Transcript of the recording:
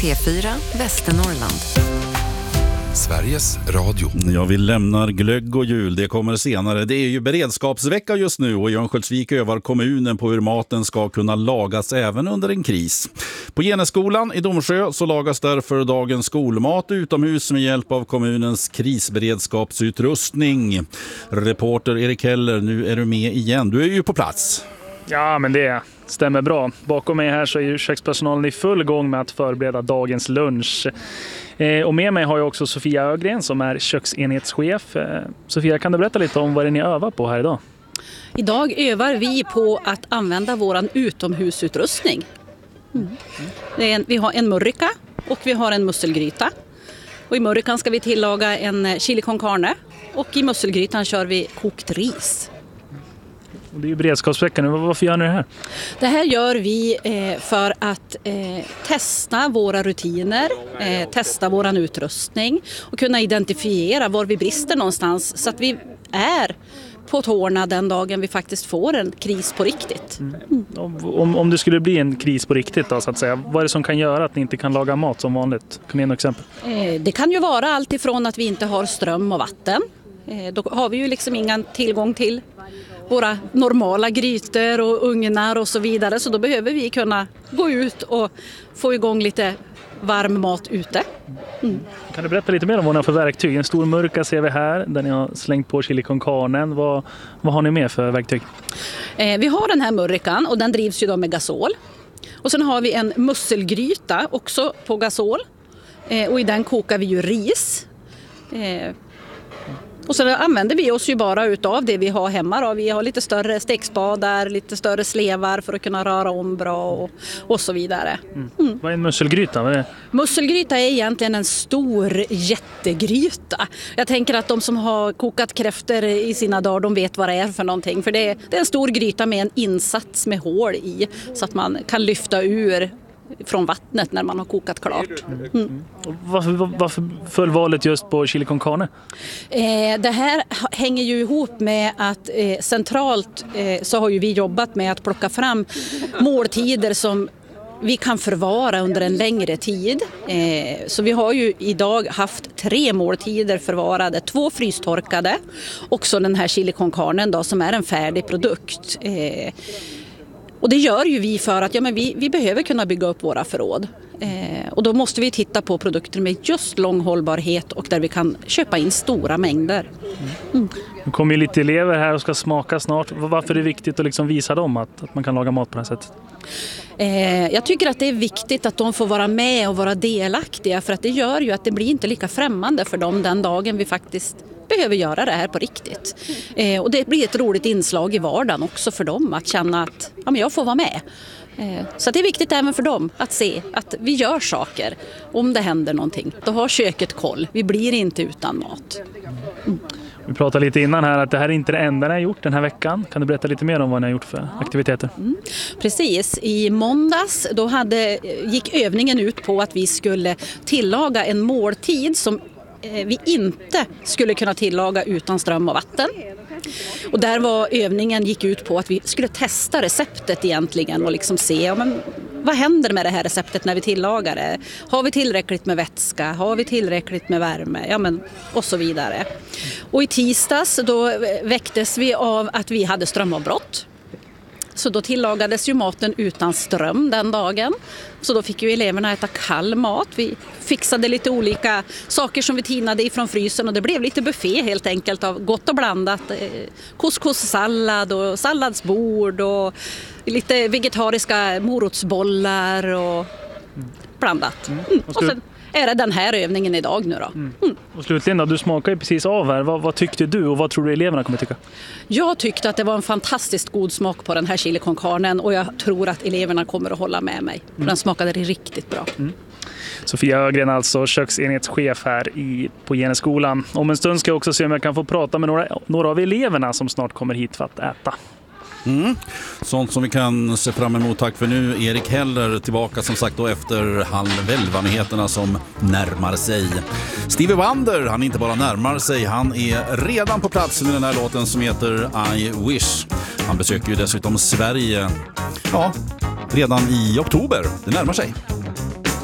P4 Västernorrland. Sveriges Radio. Ja, vi lämnar glögg och jul. Det kommer senare. Det är ju beredskapsvecka just nu och i Örnsköldsvik övar kommunen på hur maten ska kunna lagas även under en kris. På Geneskolan i Domsjö så lagas därför dagens skolmat utomhus med hjälp av kommunens krisberedskapsutrustning. Reporter Erik Heller, nu är du med igen. Du är ju på plats. Ja, men det stämmer bra. Bakom mig här så är ju kökspersonalen i full gång med att förbereda dagens lunch. Och med mig har jag också Sofia Ögren som är köksenhetschef. Sofia, kan du berätta lite om vad det är ni övar på här idag? Idag övar vi på att använda våran utomhusutrustning. Vi har en murrika och vi har en musselgryta. Och i murrikan ska vi tillaga en chili con carne och i musselgrytan kör vi kokt ris. Det är ju beredskapsveckan nu. Varför gör ni det här? Det här gör vi för att testa våra rutiner, testa våran utrustning och kunna identifiera var vi brister någonstans så att vi är på tårna den dagen vi faktiskt får en kris på riktigt. Om det skulle bli en kris på riktigt då, så att säga, vad är det som kan göra att ni inte kan laga mat som vanligt? Kan ni ge några exempel? Det kan ju vara allt ifrån att vi inte har ström och vatten. Då har vi ju liksom ingen tillgång till våra normala grytor och ugnar och så vidare. Så då behöver vi kunna gå ut och få igång lite varm mat ute. Kan du berätta lite mer om vad ni har för verktyg? En stor murka ser vi här där ni har slängt på chili con carne. Vad har ni med för verktyg? Vi har den här murrikan och den drivs ju då med gasol. Och sen har vi en musselgryta också på gasol. Och i den kokar vi ju ris. Och så använder vi oss ju bara utav det vi har hemma då. Vi har lite större stekspadar, lite större slevar för att kunna röra om bra och så vidare. Vad är en musselgryta? Vad är det? Musselgryta är egentligen en stor jättegryta. Jag tänker att de som har kokat kräftor i sina dagar, de vet vad det är för någonting. För det är en stor gryta med en insats med hål i så att man kan lyfta ur från vattnet när man har kokat klart. Varför föll valet just på chili con carne? Det här hänger ju ihop med att centralt så har ju vi jobbat med att plocka fram måltider som vi kan förvara under en längre tid. Så vi har ju idag haft 3 måltider förvarade, 2 frystorkade och så den här chili con carne då, som är en färdig produkt. Och det gör ju vi för att vi behöver kunna bygga upp våra förråd. Och då måste vi titta på produkter med just lång hållbarhet och där vi kan köpa in stora mängder. Det kommer ju lite elever här och ska smaka snart. Varför är det viktigt att liksom visa dem att man kan laga mat på det här sättet? Jag tycker att det är viktigt att de får vara med och vara delaktiga för att det gör ju att det blir inte lika främmande för dem den dagen vi faktiskt behöver göra det här på riktigt. Och det blir ett roligt inslag i vardagen också för dem att känna att jag får vara med. Så det är viktigt även för dem att se att vi gör saker om det händer någonting. Då har köket koll. Vi blir inte utan mat. Vi pratade lite innan här att det här är inte det enda ni har gjort den här veckan. Kan du berätta lite mer om vad ni har gjort för aktiviteter? Precis. I måndags då gick övningen ut på att vi skulle tillaga en måltid som vi inte skulle kunna tillaga utan ström och vatten. Och där var övningen gick ut på att vi skulle testa receptet egentligen och liksom se vad händer med det här receptet när vi tillagar det. Har vi tillräckligt med vätska? Har vi tillräckligt med värme? Och så vidare. Och i tisdags då väcktes vi av att vi hade strömavbrott. Så då tillagades ju maten utan ström den dagen. Så då fick ju eleverna äta kall mat. Vi fixade lite olika saker som vi tinade ifrån frysen och det blev lite buffé helt enkelt av gott och blandat. Couscous-sallad och salladsbord och lite vegetariska morotsbollar och blandat. Och sen är det den här övningen idag nu då. Och slutligen då, du smakar ju precis av här. Vad tyckte du och vad tror du eleverna kommer tycka? Jag tyckte att det var en fantastiskt god smak på den här chili con carne och jag tror att eleverna kommer att hålla med mig. Den smakade riktigt bra. Sofia Ögren, alltså köksenhetschef här på Geneskolan. Om en stund ska jag också se om jag kan få prata med några av eleverna som snart kommer hit för att äta. Sånt som vi kan se fram emot. Tack för nu. Erik Heller tillbaka som sagt då efter 11:30 som närmar sig. Stevie Wonder, han inte bara närmar sig, han är redan på plats med den här låten som heter I Wish. Han besöker ju dessutom Sverige redan i oktober. Det närmar sig.